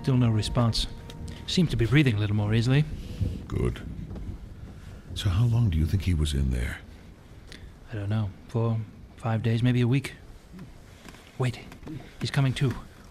Still no response. Seemed to be breathing a little more easily. Good. So how long do you think he was in there? I don't know. 4, 5 days, maybe a week. Wait. He's coming too.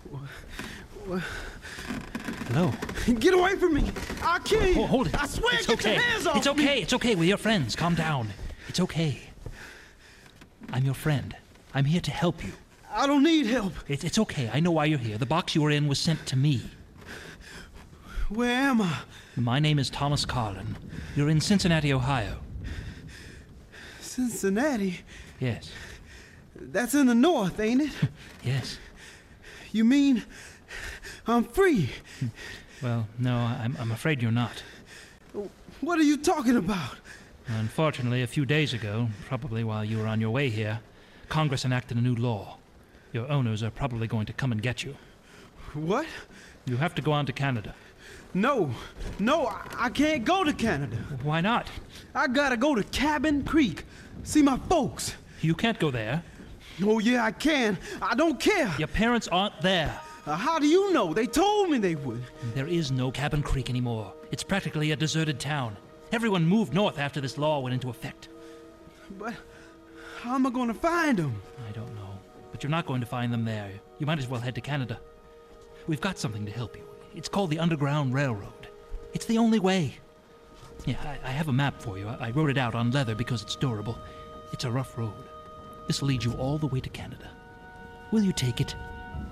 Hello? Get away from me! I'll kill you! Hold it. I swear, it's get okay. your hands off It's okay. It's okay. We're your friends. Calm down. It's okay. I'm your friend. I'm here to help you. I don't need help. It's okay. I know why you're here. The box you were in was sent to me. Where am I? My name is Thomas Carlin. You're in Cincinnati, Ohio. Cincinnati? Yes. That's in the north, ain't it? Yes. You mean I'm free? Well, no, I'm afraid you're not. What are you talking about? Unfortunately, a few days ago, probably while you were on your way here, Congress enacted a new law. Your owners are probably going to come and get you. What? You have to go on to Canada. No, I can't go to Canada. Why not? I gotta go to Cabin Creek, see my folks. You can't go there. Oh yeah, I can. I don't care. Your parents aren't there. How do you know? They told me they would. There is no Cabin Creek anymore. It's practically a deserted town. Everyone moved north after this law went into effect. But how am I gonna find them? I don't know. But you're not going to find them there. You might as well head to Canada. We've got something to help you. It's called the Underground Railroad. It's the only way. Yeah, I have a map for you. I wrote it out on leather because it's durable. It's a rough road. This will lead you all the way to Canada. Will you take it?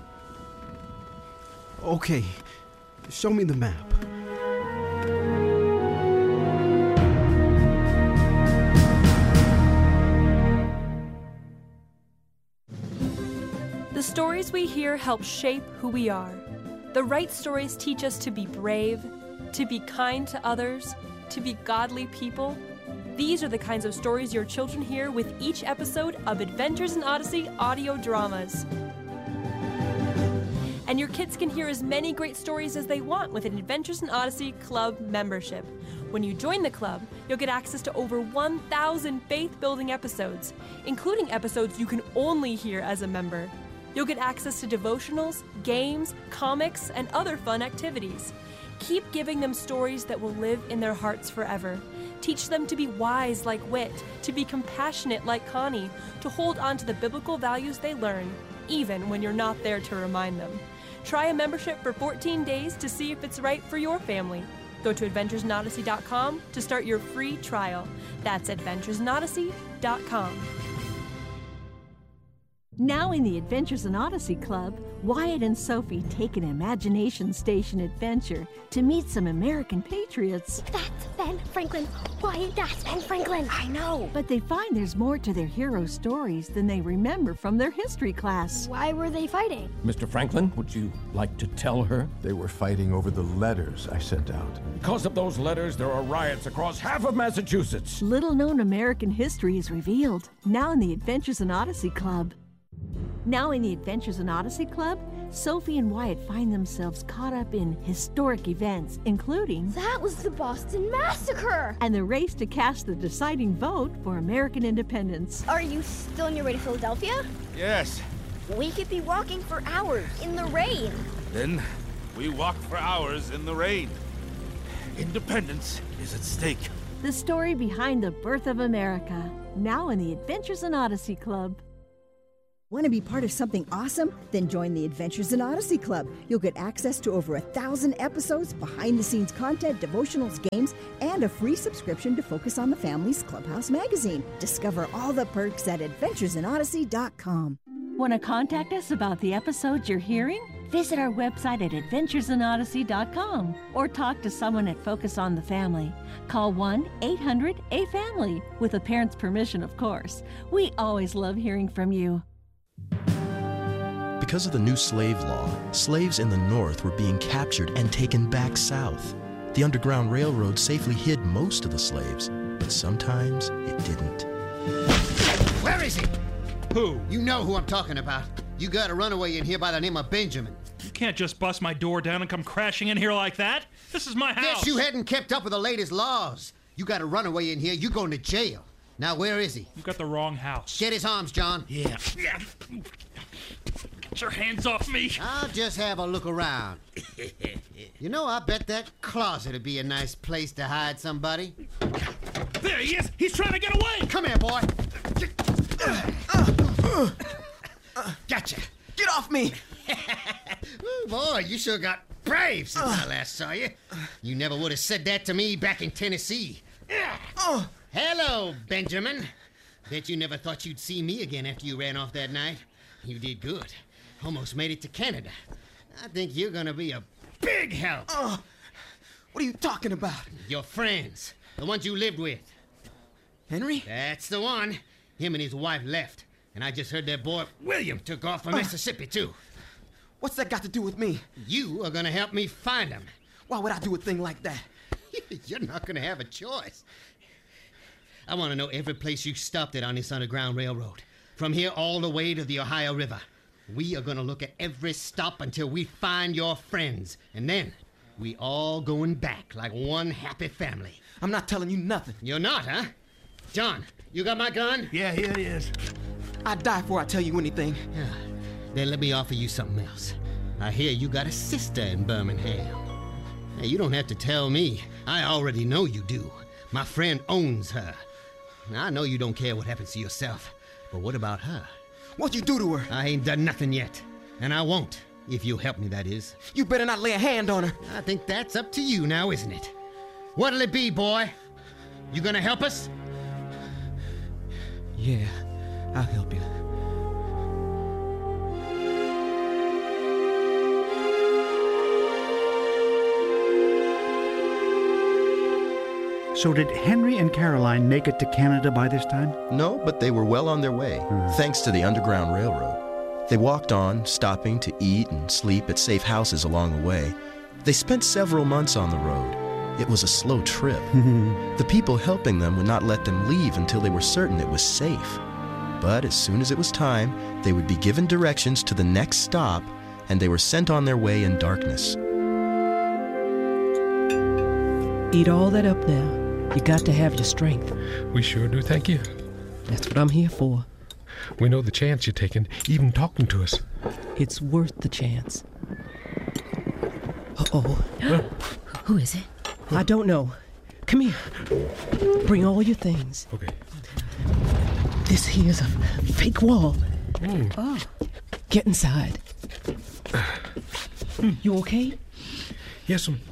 Okay, show me the map. The stories we hear help shape who we are. The right stories teach us to be brave, to be kind to others, to be godly people. These are the kinds of stories your children hear with each episode of Adventures in Odyssey audio dramas. And your kids can hear as many great stories as they want with an Adventures in Odyssey Club membership. When you join the club, you'll get access to over 1,000 faith-building episodes, including episodes you can only hear as a member. You'll get access to devotionals, games, comics, and other fun activities. Keep giving them stories that will live in their hearts forever. Teach them to be wise like Wit, to be compassionate like Connie, to hold on to the biblical values they learn, even when you're not there to remind them. Try a membership for 14 days to see if it's right for your family. Go to adventuresinodyssey.com to start your free trial. That's adventuresinodyssey.com. Now in the Adventures in Odyssey Club, Wyatt and Sophie take an imagination station adventure to meet some American patriots. That's Ben Franklin. Wyatt, that's Ben Franklin. I know. But they find there's more to their hero stories than they remember from their history class. Why were they fighting? Mr. Franklin, would you like to tell her? They were fighting over the letters I sent out. Because of those letters, there are riots across half of Massachusetts. Little-known American history is revealed, now in the Adventures in Odyssey Club. Now in the Adventures in Odyssey Club, Sophie and Wyatt find themselves caught up in historic events, including... That was the Boston Massacre! And the race to cast the deciding vote for American independence. Are you still on your way to Philadelphia? Yes. We could be walking for hours in the rain. Then we walk for hours in the rain. Independence is at stake. The story behind the birth of America, now in the Adventures in Odyssey Club. Want to be part of something awesome? Then join the Adventures in Odyssey Club. You'll get access to over 1,000 episodes, behind-the-scenes content, devotionals, games, and a free subscription to Focus on the Family's Clubhouse magazine. Discover all the perks at adventuresinodyssey.com. Want to contact us about the episodes you're hearing? Visit our website at adventuresinodyssey.com or talk to someone at Focus on the Family. Call 1-800-A-FAMILY, with a parent's permission, of course. We always love hearing from you. Because of the new slave law, slaves in the North were being captured and taken back south. The Underground Railroad safely hid most of the slaves, but sometimes it didn't. Where is he? Who? You know who I'm talking about. You got a runaway in here by the name of Benjamin. You can't just bust my door down and come crashing in here like that. This is my house. Yes, you hadn't kept up with the latest laws. You got a runaway in here, you're going to jail. Now, where is he? You got the wrong house. Get his arms, John. Yeah. your hands off me! I'll just have a look around. You know, I bet that closet would be a nice place to hide somebody. There he is! He's trying to get away! Come here, boy. Gotcha. Get off me! Ooh, boy, you sure got brave since I last saw you. You never would have said that to me back in Tennessee. Hello, Benjamin. Bet you never thought you'd see me again after you ran off that night. You did good. Almost made it to Canada. I think you're gonna be a big help. What are you talking about? Your friends. The ones you lived with. Henry? That's the one. Him and his wife left. And I just heard their boy William took off for Mississippi, too. What's that got to do with me? You are gonna help me find him. Why would I do a thing like that? You're not gonna have a choice. I want to know every place you stopped at on this Underground Railroad. From here all the way to the Ohio River. We are going to look at every stop until we find your friends. And then, we all going back like one happy family. I'm not telling you nothing. You're not, huh? John, you got my gun? Yeah, here it is. I'd die before I tell you anything. Then let me offer you something else. I hear you got a sister in Birmingham. Hey, you don't have to tell me. I already know you do. My friend owns her. Now, I know you don't care what happens to yourself, but what about her? What'd you do to her? I ain't done nothing yet, and I won't, if you'll help me, that is. You better not lay a hand on her. I think that's up to you now, isn't it? What'll it be, boy? You gonna help us? Yeah, I'll help you. So did Henry and Caroline make it to Canada by this time? No, but they were well on their way, thanks to the Underground Railroad. They walked on, stopping to eat and sleep at safe houses along the way. They spent several months on the road. It was a slow trip. The people helping them would not let them leave until they were certain it was safe. But as soon as it was time, they would be given directions to the next stop, and they were sent on their way in darkness. Eat all that up now. You got to have your strength. We sure do, thank you. That's what I'm here for. We know the chance you're taking, even talking to us. It's worth the chance. Uh-oh. Who is it? I don't know. Come here. Bring all your things. Okay. This here's a fake wall. Oh. Get inside. You okay? Yes, ma'am.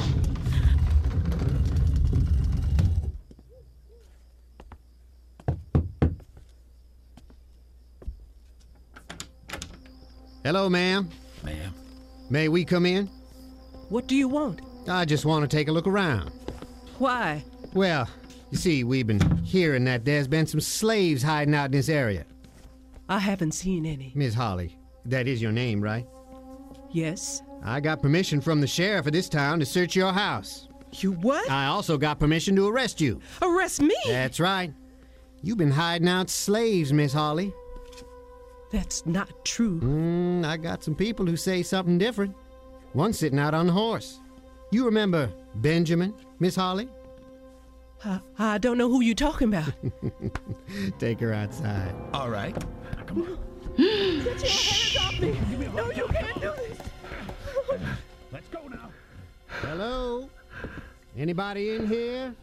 Hello, ma'am. Ma'am. May we come in? What do you want? I just want to take a look around. Why? Well, you see, we've been hearing that there's been some slaves hiding out in this area. I haven't seen any. Miss Holly, that is your name, right? Yes. I got permission from the sheriff of this town to search your house. You what? I also got permission to arrest you. Arrest me? That's right. You've been hiding out slaves, Miss Holly. That's not true. I got some people who say something different. One's sitting out on the horse. You remember Benjamin, Miss Holly? I don't know who you're talking about. Take her outside. All right. Come on. Get your hands off me! No, you can't do this! Let's go now. Hello? Anybody in here?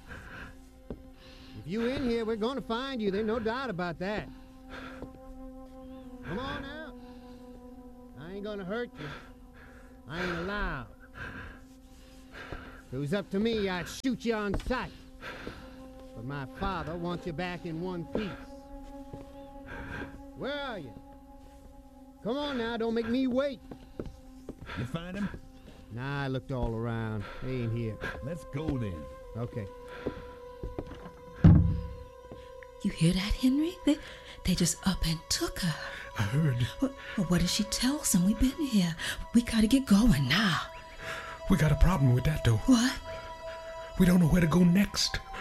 If you in here, we're going to find you. There's no doubt about that. Come on out. I ain't gonna hurt you. I ain't allowed. If it was up to me, I'd shoot you on sight. But my father wants you back in one piece. Where are you? Come on now, don't make me wait. You find him? Nah, I looked all around. They ain't here. Let's go then. Okay. You hear that, Henry? They just up and took her. I heard. Well, what did she tell us? And we've been here. We gotta get going now. We got a problem with that, though. What? We don't know where to go next.